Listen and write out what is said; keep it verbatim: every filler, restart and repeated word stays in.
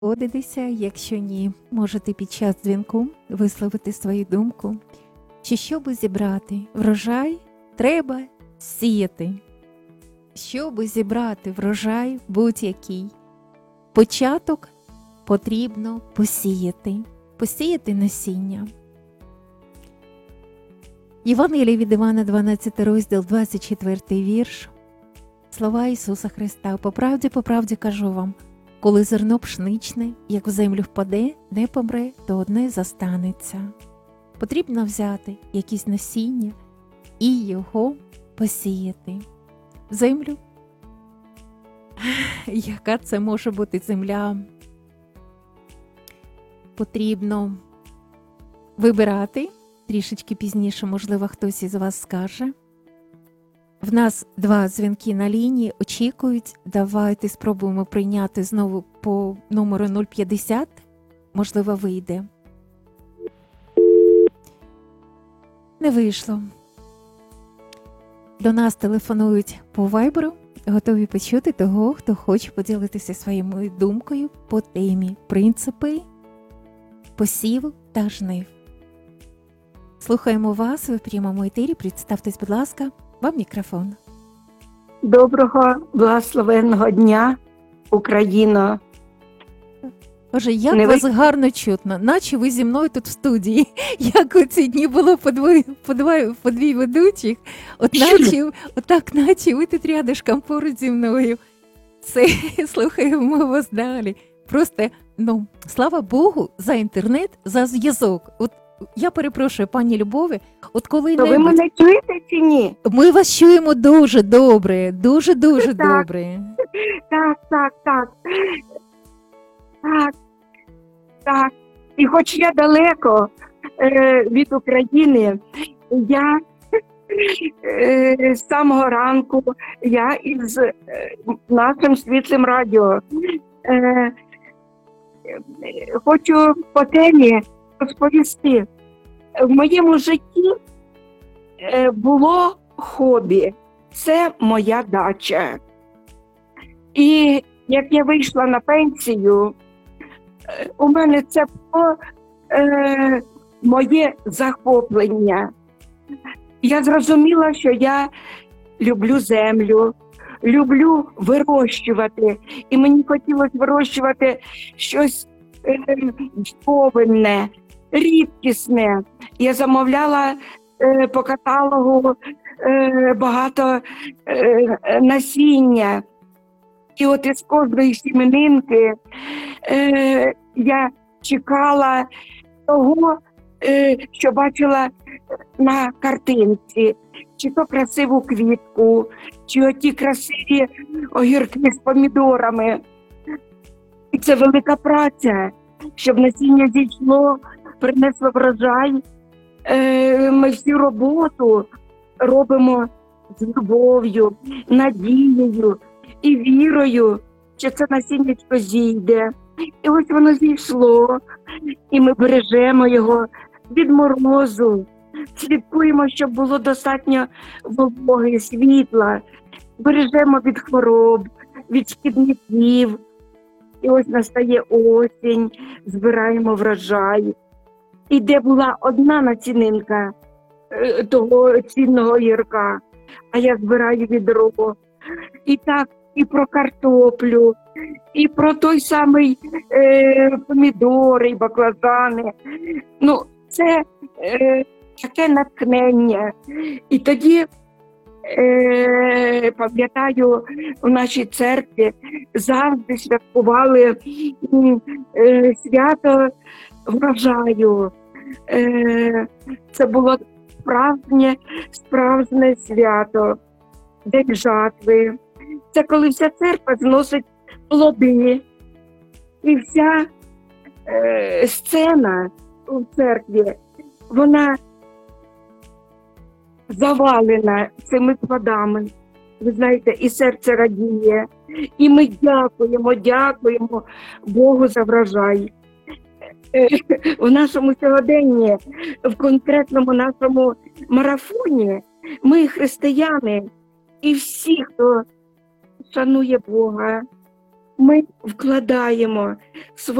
Погодитися, якщо ні, можете під час дзвінку висловити свою думку, що щоб зібрати врожай, треба сіяти. Щоб зібрати врожай будь-який, початок потрібно посіяти, посіяти насіння. Євангеліє від Івана, дванадцятий розділ, двадцять четвертий вірш. Слова Ісуса Христа: «По правді, по правді кажу вам, коли зерно пшеничне, як в землю впаде, не помре, то одне застанеться». Потрібно взяти якісь насіння і його посіяти. Землю, яка це може бути земля, потрібно вибирати. Трішечки пізніше, можливо, хтось із вас скаже. В нас два дзвінки на лінії, очікують. Давайте спробуємо прийняти знову по номеру нуль п'ятдесят. Можливо, вийде. Не вийшло. До нас телефонують по вайберу, готові почути того, хто хоче поділитися своєю думкою по темі принципи посіву та жнив. Слухаємо вас, ви в прямому етері. Представтесь, будь ласка, вам мікрофон. Доброго, благословенного дня, Україно. Боже, як Не вас ви... гарно чутно, наче ви зі мною тут в студії. Як у ці дні було по двоє, по двоє, по дві ведучих, от наче, отак, наче ви тут рядышком поруч зі мною. Це, слухаємо вас далі. Просто, ну, слава Богу, за інтернет, за зв'язок. От я перепрошую, пані Любові, от коли То ви мене чуєте чи ні? Ми вас чуємо дуже добре, дуже-дуже Так. добре. Так, так, так. Так, так. І хоч я далеко е, від України, я е, з самого ранку, я із е, нашим світлим радіо. Е, е, хочу по темі розповісти. В моєму житті е, було хобі. Це моя дача. І як я вийшла на пенсію, е, у мене це було е, моє захоплення. Я зрозуміла, що я люблю землю, люблю вирощувати. І мені хотілося вирощувати щось е, повинне, рідкісне. Я замовляла е, по каталогу е, багато е, насіння. І от із кожної сім'янинки е, я чекала того, е, що бачила на картинці. Чи то красиву квітку, чи оті красиві огірки з помідорами. І це велика праця, щоб насіння зійшло, принесло врожай. Е, ми всю роботу робимо з любов'ю, надією і вірою, що це насіннячко зійде. І ось воно зійшло, і ми бережемо його від морозу, слідкуємо, щоб було достатньо вологи, світла, бережемо від хвороб, від шкідників. І ось настає осінь, збираємо врожай. І де була одна націнинка е, того цінного гірка, а я збираю відро. І так, і про картоплю, і про той самий е, помідори, і баклажани. Ну, це е, таке натхнення. І тоді, е, пам'ятаю, в нашій церкві завжди святкували е, свято врожаю. Е, це було справжнє, справжнє свято, день жатви. Це коли вся церква зносить плоди. І вся е, сцена у церкві, вона завалена цими плодами. Ви знаєте, і серце радіє. І ми дякуємо, дякуємо Богу за врожай. В нашому сьогоденні, в конкретному нашому марафоні, ми християни, і всі, хто шанує Бога, ми вкладаємо